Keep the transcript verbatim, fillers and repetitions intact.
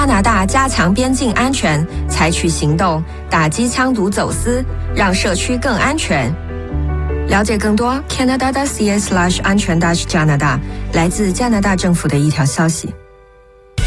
加拿大加强边境安全，采取行动打击枪毒走私，让社区更安全。了解更多 Canada.ca slash 安全 dash 加拿大，来自加拿大政府的一条消息。